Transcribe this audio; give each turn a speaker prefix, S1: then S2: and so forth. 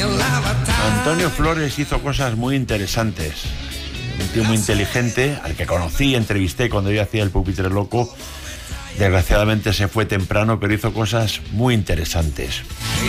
S1: Antonio Flores hizo cosas muy interesantes. Un tío muy inteligente, al que conocí y entrevisté cuando yo hacía El Pupitre Loco. Desgraciadamente se fue temprano, pero hizo cosas muy interesantes.